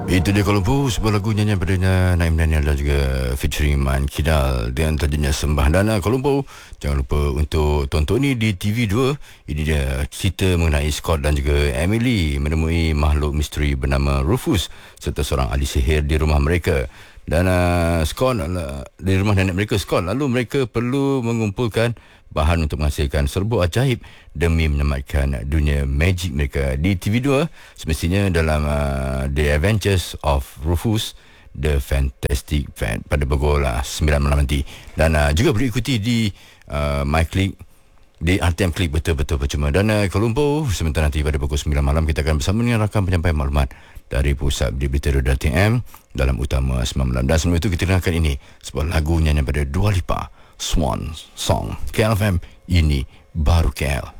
Itu dia Kuala Lumpur, sebuah lagu nyanyian padanya Naim Daniel dan juga featuring Man Kidal dengan tajuknya Sembah Dana. Kuala Lumpur, jangan lupa untuk tonton ni di TV2. Ini dia cerita mengenai Scott dan juga Emily menemui makhluk misteri bernama Rufus serta seorang ahli sihir di rumah mereka. Dan Scott di rumah nenek mereka Scott, lalu mereka perlu mengumpulkan bahan untuk menghasilkan serbuk ajaib demi menyelamatkan dunia magic mereka. Di TV2 semestinya dalam The Adventures of Rufus The Fantastic Fan pada pukul 9 malam nanti. Dan juga boleh ikuti di MyClick, di RTM Klik betul-betul percuma. Dan Kuala Lumpur, sebentar nanti pada pukul 9 malam kita akan bersama dengan rakan penyampaian maklumat dari pusat berita.tm dalam utama 9 malam. Dan sebelum itu kita dengarkan ini, sebuah lagu nyanyian pada Dua Lipa, Swan Song. KLFM, ini baru KL.